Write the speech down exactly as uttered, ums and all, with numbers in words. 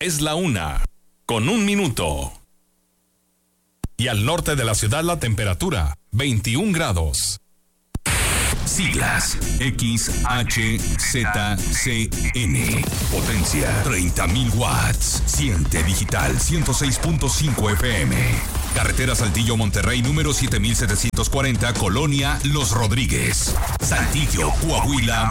Es la una, con un minuto. Y al norte de la ciudad la temperatura, veintiún grados. Siglas X H Z C N. Potencia treinta mil watts. Siente digital ciento seis punto cinco F M. Carretera Saltillo Monterrey número siete mil setecientos cuarenta, Colonia Los Rodríguez. Saltillo, Coahuila,